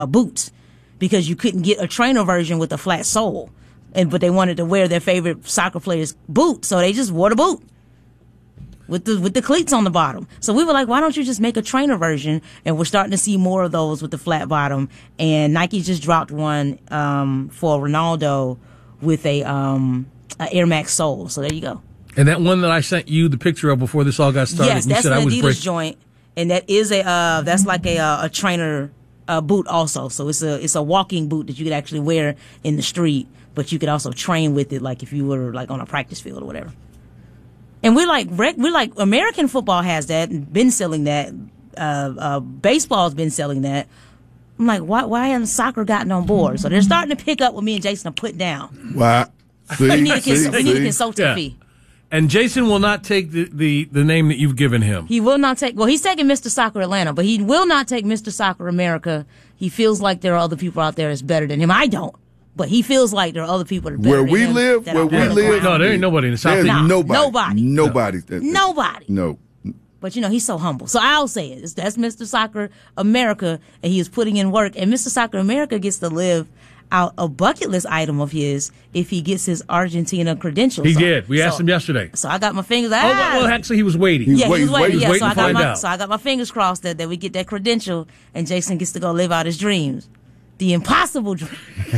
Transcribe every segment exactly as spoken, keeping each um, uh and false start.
uh, boots because you couldn't get a trainer version with a flat sole. And but they wanted to wear their favorite soccer player's boot, so they just wore the boot with the with the cleats on the bottom. So we were like, why don't you just make a trainer version? And we're starting to see more of those with the flat bottom. And Nike just dropped one um, for Ronaldo with a, um, a Air Max sole. So there you go. And that one that I sent you the picture of before this all got started. Yes, you that's said an I was Adidas break- joint, and that is a uh, that's like a uh, a trainer uh, boot also. So it's a it's a walking boot that you could actually wear in the street. But you could also train with it, like if you were like on a practice field or whatever. And we're like, we're like, American football has that and been selling that. Uh, uh, baseball's been selling that. I'm like, why, why hasn't soccer gotten on board? So they're starting to pick up what me and Jason are putting down. Why? See, we need a, see, we need a see? consulting Yeah. fee. And Jason will not take the, the, the name that you've given him. He will not take, well, he's taking Mister Soccer Atlanta, but he will not take Mister Soccer America. He feels like there are other people out there that's better than him. I don't. But he feels like there are other people that are better Where than we him live, that where are we on the live. ground. No, there ain't nobody in the South. There's Nah, nobody. nobody. Nobody. that- that- Nobody. No. But, you know, he's so humble. So I'll say it. It's- That's Mister Soccer America, and he is putting in work. And Mister Soccer America gets to live out a bucket list item of his if he gets his Argentina credentials. He So- did. We asked so- him yesterday. So I got my fingers. Oh, Ah, well, actually, he was waiting. yeah, wait- he was he's waiting. waiting- Yeah, waiting so I to got find my out. so I got my fingers crossed that, that we get that credential, and Jason gets to go live out his dreams, the impossible dream.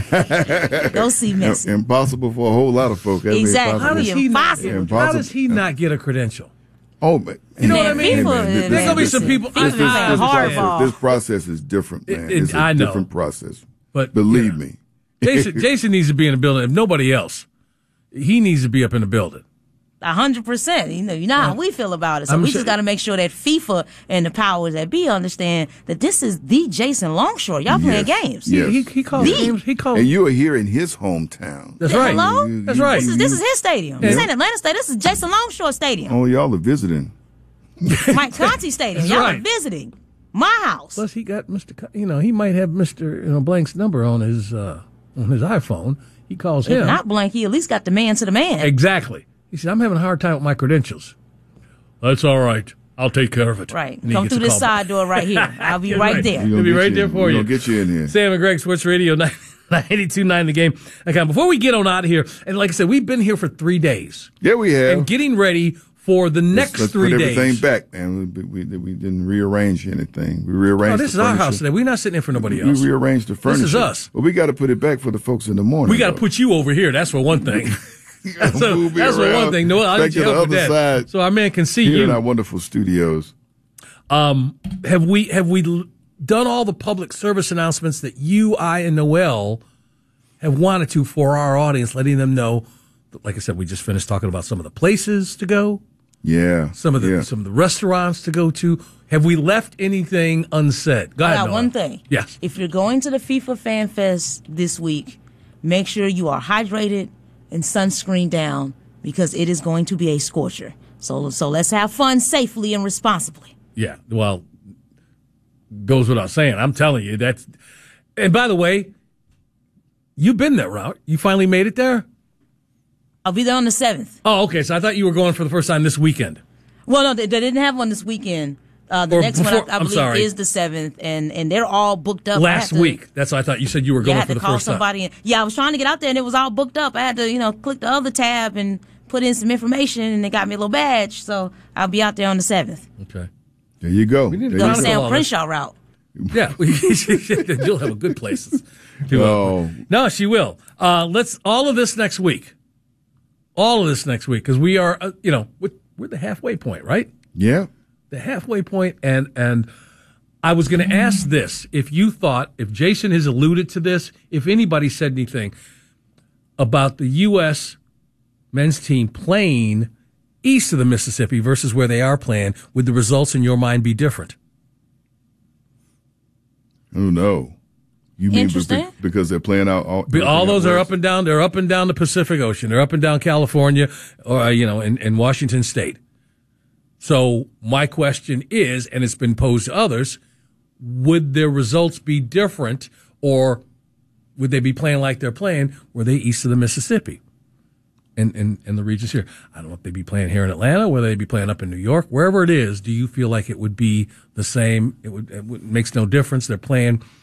Go see Messi. Impossible for a whole lot of folk. That'd be Exactly. How does, impossible. he not, Impossible. how Impossible. does he not get a credential? Oh, but You know what I Man, mean? people- this- man, There's gonna be this- some people. FIFA This, is this, playing this, hardball. process, this process is different, man. It- it- it's a I know. different process. But Believe yeah. me. Jason, Jason needs to be in the building. If nobody else, he needs to be up in the building. A hundred percent. You know, you know how we feel about it. So I'm we sure- just got to make sure that FIFA and the powers that be understand that this is the Jason Longshore. Y'all playing Yes. games. Yes. He, he calls Me? games. He calls. And you are here in his hometown. That's Yeah, right. Hello? You- That's you- right. This is this is his stadium. This Yeah. ain't Atlanta Stadium. This is Jason Longshore Stadium. Oh, y'all are visiting. Mike Conti Stadium. That's Y'all right. are visiting my house. Plus, he got Mister Co- You know, he might have Mister You know Blank's number on his uh, on his iPhone. He calls If him. not blank, he at least got the man to the man. Exactly. He said, "I'm having a hard time with my credentials." That's all right. I'll take care of it. Right. And he Come gets through a this call side back. door right here. I'll be Yeah, right right. there. We gonna He'll be get right you there in. for We you. gonna get you in here. Sam and Greg, Sports Radio, ninety-two point nine The Game. Okay, before we get on out of here, and like I said, we've been here for three days Yeah, we have. and getting ready for the next let's three put days. everything back, man. We, we, we didn't rearrange anything. We rearranged. Oh, this the is our furniture. house today. We're not sitting in for nobody We else. rearranged the furniture. This is us. But we got to put it back for the folks in the morning. We got to though. put you over here. That's for one thing. That's, a, Move me that's for around one thing. No, I'll back need you to the help with other that. side. So our man can see here in you. our wonderful studios. Um, have we have we l- done all the public service announcements that you, I, and Noel have wanted to for our audience, letting them know? That, like I said, we just finished talking about some of the places to go, Yeah. some of the yeah. some of the restaurants to go to. Have we left anything unsaid? Go I ahead, got Noel. one thing. Yes. If you're going to the FIFA Fan Fest this week, make sure you are hydrated and sunscreen down because it is going to be a scorcher. So so let's have fun safely and responsibly. Yeah. Well, goes without saying. I'm telling you that's. And by the way, you've been that route. You finally made it there. I'll be there on the seventh. Oh, okay. So I thought you were going for the first time this weekend. Well, no, they, they didn't have one this weekend. Uh, the Or next before- one, I, I I'm believe, sorry. is the seventh, and, and they're all booked up. I Last had to- week. That's why I thought you said you were Yeah, I going had for to the call first time. somebody. In. Yeah, I was trying to get out there, and it was all booked up. I had to, you know, click the other tab and put in some information, and they got me a little badge. So I'll be out there on the seventh. Okay. There you go. We need to There go you Go to go. Sam all Crenshaw route. Yeah, you'll have a good places. She will. Oh. No, she will. Uh, let's all of this next week. All of this next week because we are, uh, you know, we're, we're the halfway point, right? Yeah. The halfway point, and and I was going to ask this: if you thought, if Jason has alluded to this, if anybody said anything about the U S men's team playing east of the Mississippi versus where they are playing, would the results in your mind be different? Oh no. You mean Interesting. be- because they're playing out all, Be- All those are west? up and down. They're up and down the Pacific Ocean. They're up and down California, or uh, you know, in, in Washington State. So my question is, and it's been posed to others: would their results be different, or would they be playing like they're playing? Were they east of the Mississippi, and and and the regions here? I don't know if they'd be playing here in Atlanta, whether they'd be playing up in New York, wherever it is. Do you feel like it would be the same? It would. It would makes no difference. They're playing